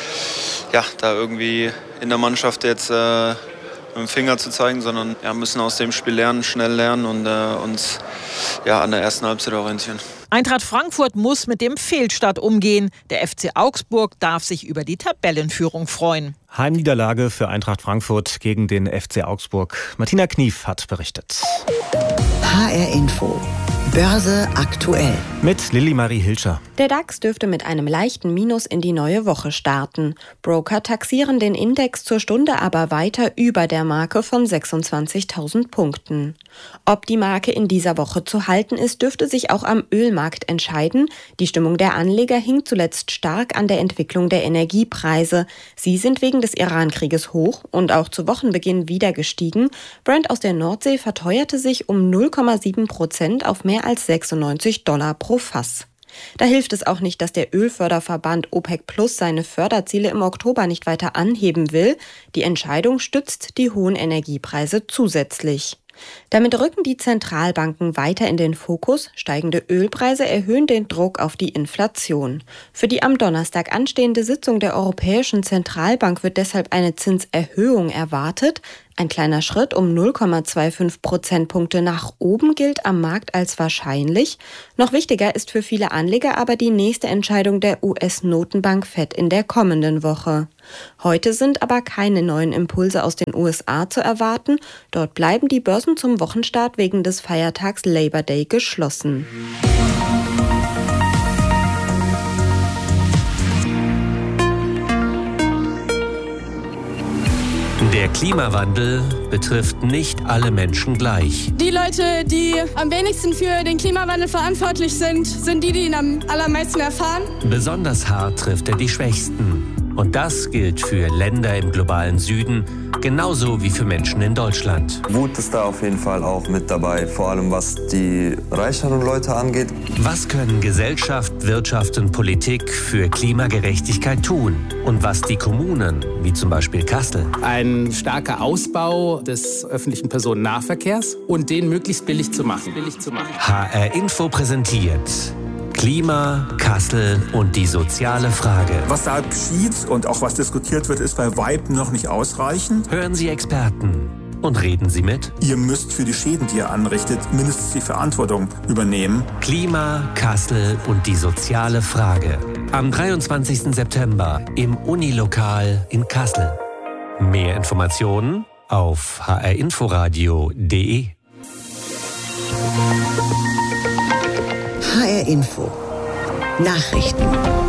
da irgendwie in der Mannschaft jetzt mit dem Finger zu zeigen, sondern müssen aus dem Spiel lernen, schnell lernen und uns an der ersten Halbzeit orientieren. Eintracht Frankfurt muss mit dem Fehlstart umgehen. Der FC Augsburg darf sich über die Tabellenführung freuen. Heimniederlage für Eintracht Frankfurt gegen den FC Augsburg. Martina Knief hat berichtet. HR Info. Börse aktuell. Mit Lilly-Marie Hilscher. Der DAX dürfte mit einem leichten Minus in die neue Woche starten. Broker taxieren den Index zur Stunde aber weiter über der Marke von 26.000 Punkten. Ob die Marke in dieser Woche zu halten ist, dürfte sich auch am Ölmarkt entscheiden. Die Stimmung der Anleger hing zuletzt stark an der Entwicklung der Energiepreise. Sie sind wegen des Iran-Krieges hoch und auch zu Wochenbeginn wieder gestiegen. Brent aus der Nordsee verteuerte sich um 0,7% auf mehr als $96 pro Fass. Da hilft es auch nicht, dass der Ölförderverband OPEC Plus seine Förderziele im Oktober nicht weiter anheben will. Die Entscheidung stützt die hohen Energiepreise zusätzlich. Damit rücken die Zentralbanken weiter in den Fokus. Steigende Ölpreise erhöhen den Druck auf die Inflation. Für die am Donnerstag anstehende Sitzung der Europäischen Zentralbank wird deshalb eine Zinserhöhung erwartet. Ein kleiner Schritt um 0,25 Prozentpunkte nach oben gilt am Markt als wahrscheinlich. Noch wichtiger ist für viele Anleger aber die nächste Entscheidung der US-Notenbank Fed in der kommenden Woche. Heute sind aber keine neuen Impulse aus den USA zu erwarten. Dort bleiben die Börsen zum Wochenstart wegen des Feiertags Labor Day geschlossen. Der Klimawandel betrifft nicht alle Menschen gleich. Die Leute, die am wenigsten für den Klimawandel verantwortlich sind, sind die ihn am allermeisten erfahren. Besonders hart trifft er die Schwächsten. Und das gilt für Länder im globalen Süden genauso wie für Menschen in Deutschland. Wut ist da auf jeden Fall auch mit dabei, vor allem was die reicheren Leute angeht. Was können Gesellschaft, Wirtschaft und Politik für Klimagerechtigkeit tun? Und was die Kommunen, wie zum Beispiel Kassel? Ein starker Ausbau des öffentlichen Personennahverkehrs und den möglichst billig zu machen. HR Info präsentiert Klima, Kassel und die soziale Frage. Was da geschieht und auch was diskutiert wird, ist bei weitem noch nicht ausreichend. Hören Sie Experten und reden Sie mit. Ihr müsst für die Schäden, die ihr anrichtet, mindestens die Verantwortung übernehmen. Klima, Kassel und die soziale Frage. Am 23. September im Unilokal in Kassel. Mehr Informationen auf hrinforadio.de. HR Info. Nachrichten.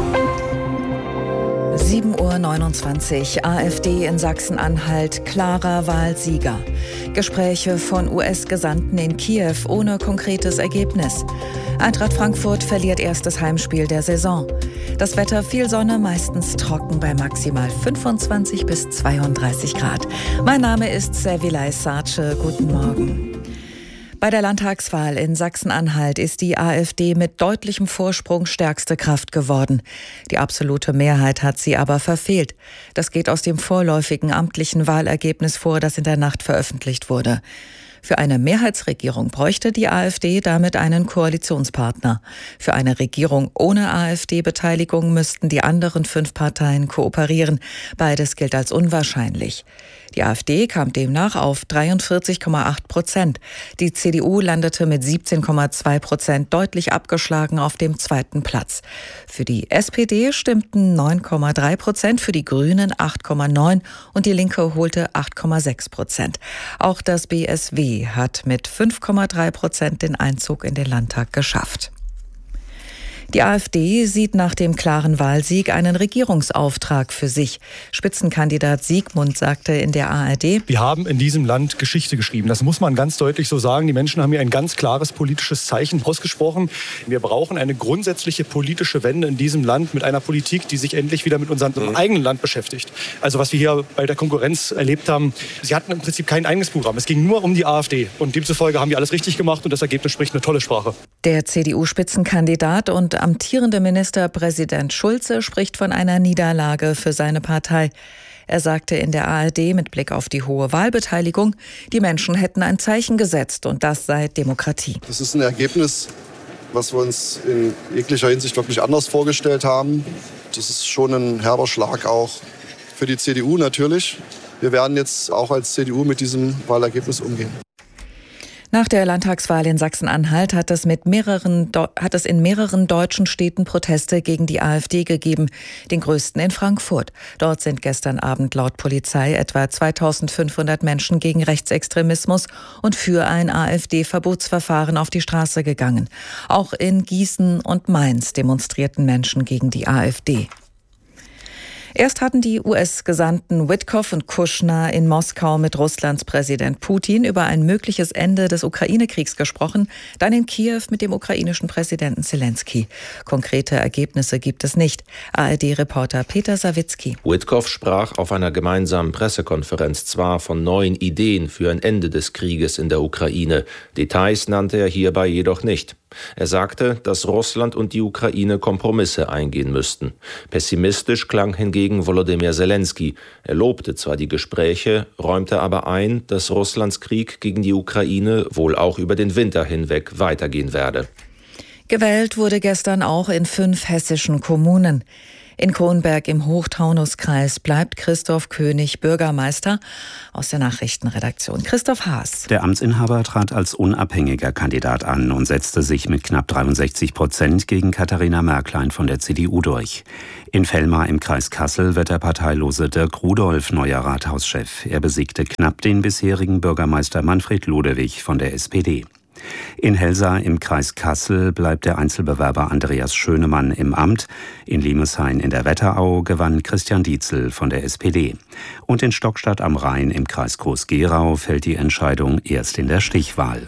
7:29 Uhr. AfD in Sachsen-Anhalt, klarer Wahlsieger. Gespräche von US-Gesandten in Kiew ohne konkretes Ergebnis. Eintracht Frankfurt verliert erstes Heimspiel der Saison. Das Wetter, viel Sonne, meistens trocken bei maximal 25 bis 32 Grad. Mein Name ist Servilay Sarce. Guten Morgen. Bei der Landtagswahl in Sachsen-Anhalt ist die AfD mit deutlichem Vorsprung stärkste Kraft geworden. Die absolute Mehrheit hat sie aber verfehlt. Das geht aus dem vorläufigen amtlichen Wahlergebnis vor, das in der Nacht veröffentlicht wurde. Für eine Mehrheitsregierung bräuchte die AfD damit einen Koalitionspartner. Für eine Regierung ohne AfD-Beteiligung müssten die anderen 5 Parteien kooperieren. Beides gilt als unwahrscheinlich. Die AfD kam demnach auf 43,8%. Die CDU landete mit 17,2% deutlich abgeschlagen auf dem 2. Platz. Für die SPD stimmten 9,3%, für die Grünen 8,9% und die Linke holte 8,6%. Auch das BSW hat mit 5,3% den Einzug in den Landtag geschafft. Die AfD sieht nach dem klaren Wahlsieg einen Regierungsauftrag für sich. Spitzenkandidat Siegmund sagte in der ARD: Wir haben in diesem Land Geschichte geschrieben. Das muss man ganz deutlich so sagen. Die Menschen haben hier ein ganz klares politisches Zeichen ausgesprochen. Wir brauchen eine grundsätzliche politische Wende in diesem Land mit einer Politik, die sich endlich wieder mit unserem eigenen Land beschäftigt. Also was wir hier bei der Konkurrenz erlebt haben, sie hatten im Prinzip kein eigenes Programm. Es ging nur um die AfD. Und demzufolge haben wir alles richtig gemacht und das Ergebnis spricht eine tolle Sprache. Der CDU-Spitzenkandidat und amtierende Ministerpräsident Schulze spricht von einer Niederlage für seine Partei. Er sagte in der ARD mit Blick auf die hohe Wahlbeteiligung, die Menschen hätten ein Zeichen gesetzt und das sei Demokratie. Das ist ein Ergebnis, was wir uns in jeglicher Hinsicht wirklich anders vorgestellt haben. Das ist schon ein herber Schlag auch für die CDU natürlich. Wir werden jetzt auch als CDU mit diesem Wahlergebnis umgehen. Nach der Landtagswahl in Sachsen-Anhalt hat es in mehreren deutschen Städten Proteste gegen die AfD gegeben, den größten in Frankfurt. Dort sind gestern Abend laut Polizei etwa 2500 Menschen gegen Rechtsextremismus und für ein AfD-Verbotsverfahren auf die Straße gegangen. Auch in Gießen und Mainz demonstrierten Menschen gegen die AfD. Erst hatten die US-Gesandten Witkoff und Kushner in Moskau mit Russlands Präsident Putin über ein mögliches Ende des Ukraine-Kriegs gesprochen, dann in Kiew mit dem ukrainischen Präsidenten Zelensky. Konkrete Ergebnisse gibt es nicht. ARD-Reporter Peter Sawicki. Witkoff sprach auf einer gemeinsamen Pressekonferenz zwar von neuen Ideen für ein Ende des Krieges in der Ukraine. Details nannte er hierbei jedoch nicht. Er sagte, dass Russland und die Ukraine Kompromisse eingehen müssten. Pessimistisch klang hingegen Volodymyr Zelensky. Er lobte zwar die Gespräche, räumte aber ein, dass Russlands Krieg gegen die Ukraine wohl auch über den Winter hinweg weitergehen werde. Gewählt wurde gestern auch in 5 hessischen Kommunen. In Kronberg im Hochtaunuskreis bleibt Christoph König Bürgermeister. Aus der Nachrichtenredaktion Christoph Haas. Der Amtsinhaber trat als unabhängiger Kandidat an und setzte sich mit knapp 63% gegen Katharina Märklein von der CDU durch. In Vellmar im Kreis Kassel wird der parteilose Dirk Rudolph neuer Rathauschef. Er besiegte knapp den bisherigen Bürgermeister Manfred Ludewig von der SPD. In Helsa im Kreis Kassel bleibt der Einzelbewerber Andreas Schönemann im Amt. In Limeshain in der Wetterau gewann Christian Dietzel von der SPD. Und in Stockstadt am Rhein im Kreis Groß-Gerau fällt die Entscheidung erst in der Stichwahl.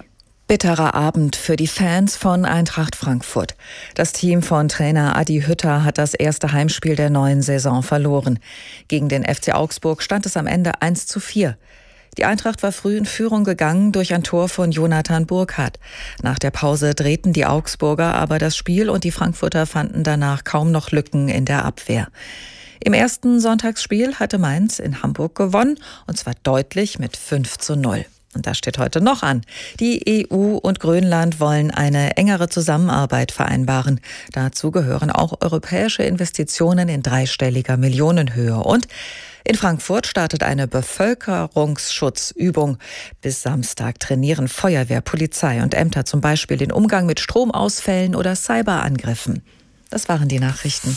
Bitterer Abend für die Fans von Eintracht Frankfurt. Das Team von Trainer Adi Hütter hat das erste Heimspiel der neuen Saison verloren. Gegen den FC Augsburg stand es am Ende 1:4. Die Eintracht war früh in Führung gegangen durch ein Tor von Jonathan Burkhardt. Nach der Pause drehten die Augsburger aber das Spiel und die Frankfurter fanden danach kaum noch Lücken in der Abwehr. Im ersten Sonntagsspiel hatte Mainz in Hamburg gewonnen, und zwar deutlich mit 5:0. Und das steht heute noch an. Die EU und Grönland wollen eine engere Zusammenarbeit vereinbaren. Dazu gehören auch europäische Investitionen in dreistelliger Millionenhöhe. Und in Frankfurt startet eine Bevölkerungsschutzübung. Bis Samstag trainieren Feuerwehr, Polizei und Ämter zum Beispiel den Umgang mit Stromausfällen oder Cyberangriffen. Das waren die Nachrichten.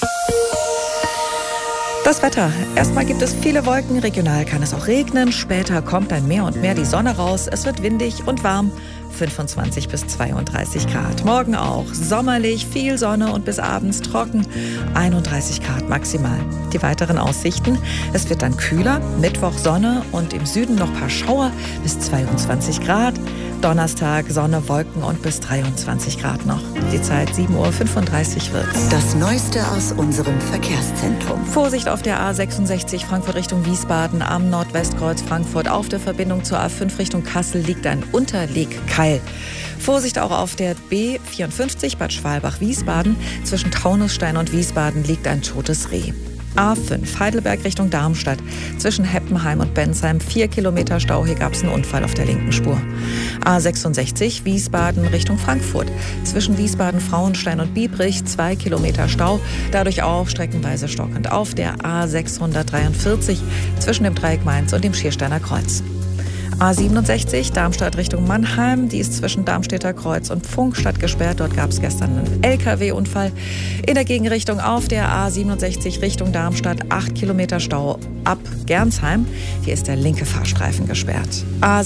Das Wetter. Erstmal gibt es viele Wolken, regional kann es auch regnen. Später kommt dann mehr und mehr die Sonne raus. Es wird windig und warm. 25 bis 32 Grad. Morgen auch sommerlich, viel Sonne und bis abends trocken. 31 Grad maximal. Die weiteren Aussichten: Es wird dann kühler, Mittwoch Sonne und im Süden noch ein paar Schauer bis 22 Grad. Donnerstag Sonne, Wolken und bis 23 Grad noch. Die Zeit 7:35 Uhr wird's. Das Neueste aus unserem Verkehrszentrum. Vorsicht auf der A66 Frankfurt Richtung Wiesbaden am Nordwestkreuz Frankfurt. Auf der Verbindung zur A5 Richtung Kassel liegt ein Unterlegkeil. Vorsicht auch auf der B54 Bad Schwalbach-Wiesbaden. Zwischen Taunusstein und Wiesbaden liegt ein totes Reh. A5 Heidelberg Richtung Darmstadt. Zwischen Heppenheim und Bensheim 4 Kilometer Stau. Hier gab es einen Unfall auf der linken Spur. A66 Wiesbaden Richtung Frankfurt. Zwischen Wiesbaden-Frauenstein und Biebrich 2 Kilometer Stau. Dadurch auch streckenweise stockend. Auf der A643 zwischen dem Dreieck Mainz und dem Schiersteiner Kreuz. A67 Darmstadt Richtung Mannheim, die ist zwischen Darmstädter Kreuz und Pfungstadt gesperrt. Dort gab es gestern einen LKW-Unfall. In der Gegenrichtung auf der A67 Richtung Darmstadt 8 Kilometer Stau ab Gernsheim. Hier ist der linke Fahrstreifen gesperrt.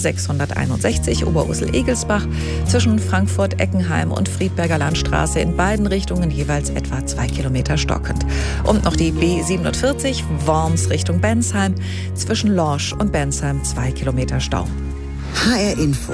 A661 Oberursel-Egelsbach zwischen Frankfurt-Eckenheim und Friedberger Landstraße in beiden Richtungen jeweils etwa 2 Kilometer stockend. Und noch die B47 Worms Richtung Bensheim zwischen Lorsch und Bensheim 2 Kilometer Stau. HR Info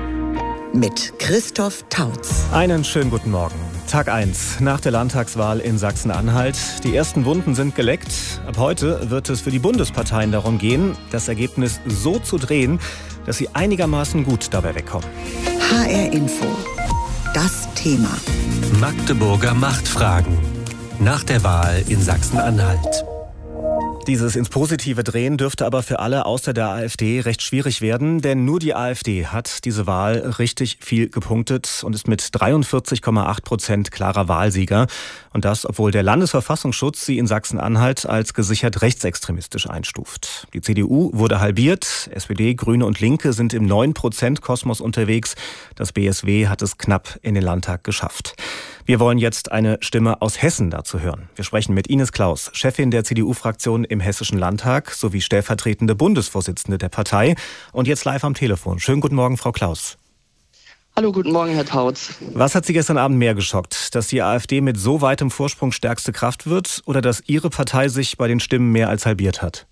mit Christoph Tautz. Einen schönen guten Morgen. Tag 1 nach der Landtagswahl in Sachsen-Anhalt. Die ersten Wunden sind geleckt. Ab heute wird es für die Bundesparteien darum gehen, das Ergebnis so zu drehen, dass sie einigermaßen gut dabei wegkommen. HR Info. Das Thema. Magdeburger Machtfragen. Nach der Wahl in Sachsen-Anhalt. Dieses ins Positive drehen dürfte aber für alle außer der AfD recht schwierig werden, denn nur die AfD hat diese Wahl richtig viel gepunktet und ist mit 43,8% klarer Wahlsieger. Und das, obwohl der Landesverfassungsschutz sie in Sachsen-Anhalt als gesichert rechtsextremistisch einstuft. Die CDU wurde halbiert, SPD, Grüne und Linke sind im 9%-Kosmos unterwegs. Das BSW hat es knapp in den Landtag geschafft. Wir wollen jetzt eine Stimme aus Hessen dazu hören. Wir sprechen mit Ines Claus, Chefin der CDU-Fraktion im Hessischen Landtag sowie stellvertretende Bundesvorsitzende der Partei. Und jetzt live am Telefon. Schönen guten Morgen, Frau Claus. Hallo, guten Morgen, Herr Tautz. Was hat Sie gestern Abend mehr geschockt? Dass die AfD mit so weitem Vorsprung stärkste Kraft wird oder dass Ihre Partei sich bei den Stimmen mehr als halbiert hat?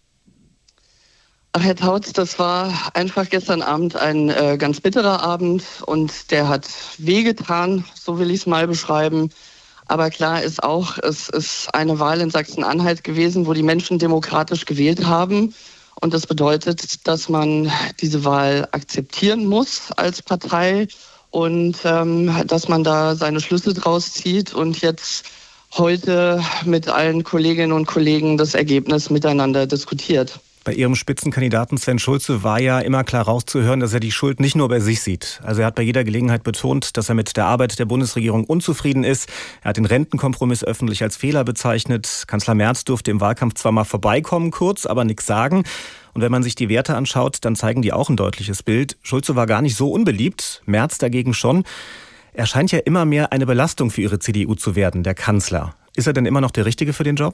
Ach, Herr Tautz, das war einfach gestern Abend ein ganz bitterer Abend und der hat wehgetan, so will ich es mal beschreiben. Aber klar ist auch, es ist eine Wahl in Sachsen-Anhalt gewesen, wo die Menschen demokratisch gewählt haben. Und das bedeutet, dass man diese Wahl akzeptieren muss als Partei und dass man da seine Schlüsse draus zieht und jetzt heute mit allen Kolleginnen und Kollegen das Ergebnis miteinander diskutiert. Bei Ihrem Spitzenkandidaten Sven Schulze war ja immer klar rauszuhören, dass er die Schuld nicht nur bei sich sieht. Also er hat bei jeder Gelegenheit betont, dass er mit der Arbeit der Bundesregierung unzufrieden ist. Er hat den Rentenkompromiss öffentlich als Fehler bezeichnet. Kanzler Merz durfte im Wahlkampf zwar mal vorbeikommen kurz, aber nichts sagen. Und wenn man sich die Werte anschaut, dann zeigen die auch ein deutliches Bild. Schulze war gar nicht so unbeliebt, Merz dagegen schon. Er scheint ja immer mehr eine Belastung für Ihre CDU zu werden, der Kanzler. Ist er denn immer noch der Richtige für den Job?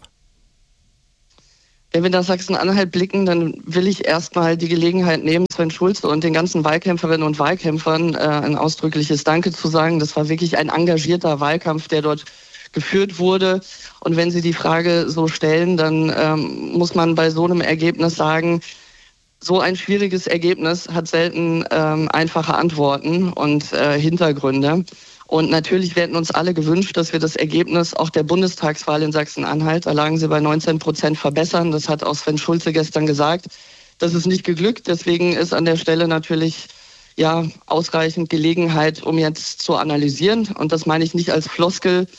Wenn wir nach Sachsen-Anhalt blicken, dann will ich erstmal die Gelegenheit nehmen, Sven Schulze und den ganzen Wahlkämpferinnen und Wahlkämpfern ein ausdrückliches Danke zu sagen. Das war wirklich ein engagierter Wahlkampf, der dort geführt wurde. Und wenn Sie die Frage so stellen, dann muss man bei so einem Ergebnis sagen, so ein schwieriges Ergebnis hat selten einfache Antworten und Hintergründe. Und natürlich hätten uns alle gewünscht, dass wir das Ergebnis auch der Bundestagswahl in Sachsen-Anhalt, da lagen sie bei 19%, verbessern. Das hat auch Sven Schulze gestern gesagt. Das ist nicht geglückt. Deswegen ist an der Stelle natürlich ausreichend Gelegenheit, um jetzt zu analysieren. Und das meine ich nicht als Floskel,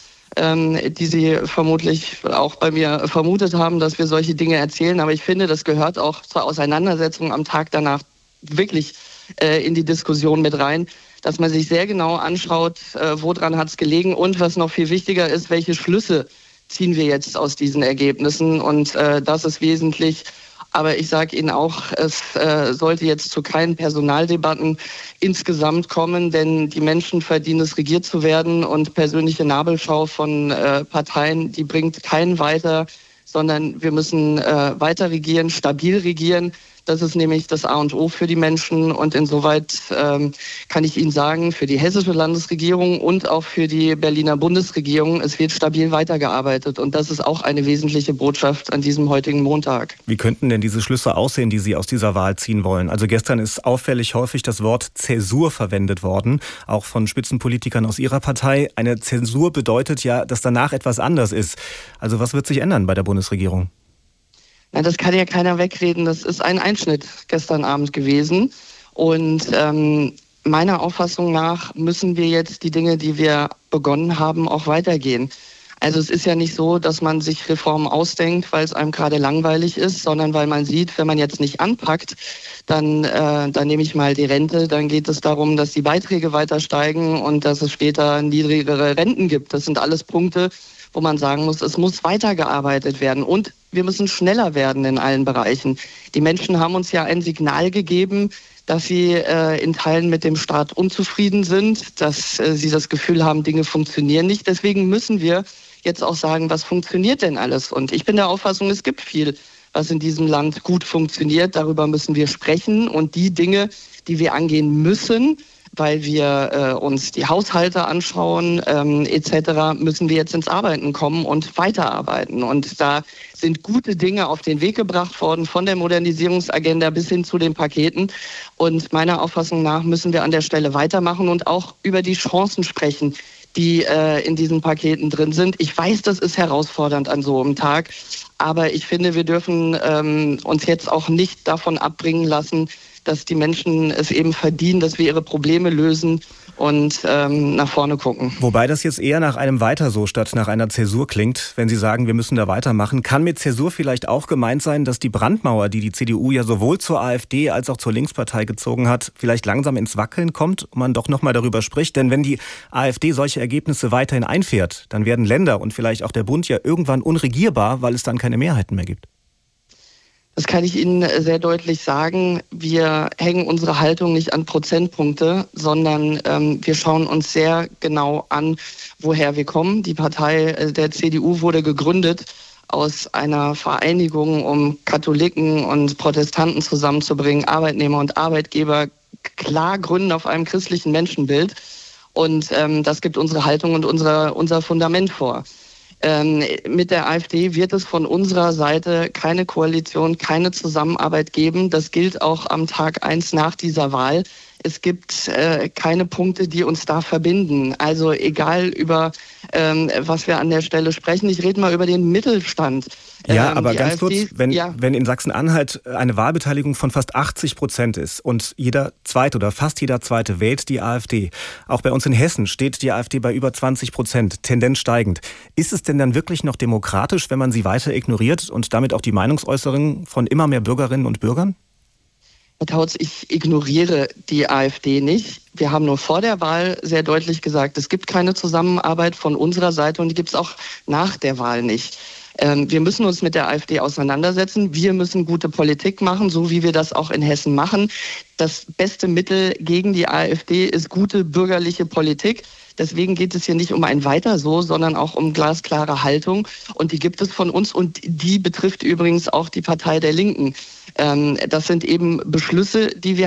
die Sie vermutlich auch bei mir vermutet haben, dass wir solche Dinge erzählen. Aber ich finde, das gehört auch zur Auseinandersetzung am Tag danach wirklich in die Diskussion mit rein, dass man sich sehr genau anschaut, woran hat es gelegen und was noch viel wichtiger ist, welche Schlüsse ziehen wir jetzt aus diesen Ergebnissen. Und das ist wesentlich. Aber ich sage Ihnen auch, es sollte jetzt zu keinen Personaldebatten insgesamt kommen, denn die Menschen verdienen es, regiert zu werden. Und persönliche Nabelschau von Parteien, die bringt keinen weiter, sondern wir müssen weiter regieren, stabil regieren. Das ist nämlich das A und O für die Menschen. Und insoweit kann ich Ihnen sagen, für die hessische Landesregierung und auch für die Berliner Bundesregierung, es wird stabil weitergearbeitet. Und das ist auch eine wesentliche Botschaft an diesem heutigen Montag. Wie könnten denn diese Schlüsse aussehen, die Sie aus dieser Wahl ziehen wollen? Also gestern ist auffällig häufig das Wort Zäsur verwendet worden, auch von Spitzenpolitikern aus Ihrer Partei. Eine Zäsur bedeutet ja, dass danach etwas anders ist. Also was wird sich ändern bei der Bundesregierung? Ja, das kann ja keiner wegreden. Das ist ein Einschnitt gestern Abend gewesen. Und meiner Auffassung nach müssen wir jetzt die Dinge, die wir begonnen haben, auch weitergehen. Also es ist ja nicht so, dass man sich Reformen ausdenkt, weil es einem gerade langweilig ist, sondern weil man sieht, wenn man jetzt nicht anpackt, dann nehme ich mal die Rente, dann geht es darum, dass die Beiträge weiter steigen und dass es später niedrigere Renten gibt. Das sind alles Punkte, wo man sagen muss, es muss weitergearbeitet werden und wir müssen schneller werden in allen Bereichen. Die Menschen haben uns ja ein Signal gegeben, dass sie in Teilen mit dem Staat unzufrieden sind, dass sie das Gefühl haben, Dinge funktionieren nicht. Deswegen müssen wir jetzt auch sagen, was funktioniert denn alles? Und ich bin der Auffassung, es gibt viel, was in diesem Land gut funktioniert. Darüber müssen wir sprechen und die Dinge, die wir angehen müssen, weil wir uns die Haushalte anschauen etc., müssen wir jetzt ins Arbeiten kommen und weiterarbeiten. Und da sind gute Dinge auf den Weg gebracht worden, von der Modernisierungsagenda bis hin zu den Paketen. Und meiner Auffassung nach müssen wir an der Stelle weitermachen und auch über die Chancen sprechen, die in diesen Paketen drin sind. Ich weiß, das ist herausfordernd an so einem Tag, aber ich finde, wir dürfen uns jetzt auch nicht davon abbringen lassen, dass die Menschen es eben verdienen, dass wir ihre Probleme lösen und nach vorne gucken. Wobei das jetzt eher nach einem Weiter so statt nach einer Zäsur klingt, wenn Sie sagen, wir müssen da weitermachen. Kann mit Zäsur vielleicht auch gemeint sein, dass die Brandmauer, die die CDU ja sowohl zur AfD als auch zur Linkspartei gezogen hat, vielleicht langsam ins Wackeln kommt und man doch nochmal darüber spricht? Denn wenn die AfD solche Ergebnisse weiterhin einfährt, dann werden Länder und vielleicht auch der Bund ja irgendwann unregierbar, weil es dann keine Mehrheiten mehr gibt. Das kann ich Ihnen sehr deutlich sagen. Wir hängen unsere Haltung nicht an Prozentpunkte, sondern wir schauen uns sehr genau an, woher wir kommen. Die Partei der CDU wurde gegründet aus einer Vereinigung, um Katholiken und Protestanten zusammenzubringen, Arbeitnehmer und Arbeitgeber, klar gründen auf einem christlichen Menschenbild. Und das gibt unsere Haltung und unser Fundament vor. Mit der AfD wird es von unserer Seite keine Koalition, keine Zusammenarbeit geben. Das gilt auch am Tag 1 nach dieser Wahl. Es gibt keine Punkte, die uns da verbinden. Also egal über was wir an der Stelle sprechen. Ich rede mal über den Mittelstand. Ja, aber ganz AfD, kurz, wenn in Sachsen-Anhalt eine Wahlbeteiligung von fast 80% ist und jeder Zweite oder fast jeder Zweite wählt die AfD, auch bei uns in Hessen steht die AfD bei über 20%, Tendenz steigend. Ist es denn dann wirklich noch demokratisch, wenn man sie weiter ignoriert und damit auch die Meinungsäußerung von immer mehr Bürgerinnen und Bürgern? Herr Tautz, ich ignoriere die AfD nicht. Wir haben nur vor der Wahl sehr deutlich gesagt, es gibt keine Zusammenarbeit von unserer Seite und die gibt es auch nach der Wahl nicht. Wir müssen uns mit der AfD auseinandersetzen. Wir müssen gute Politik machen, so wie wir das auch in Hessen machen. Das beste Mittel gegen die AfD ist gute bürgerliche Politik. Deswegen geht es hier nicht um ein Weiter so, sondern auch um glasklare Haltung. Und die gibt es von uns und die betrifft übrigens auch die Partei der Linken. Das sind eben Beschlüsse, die wir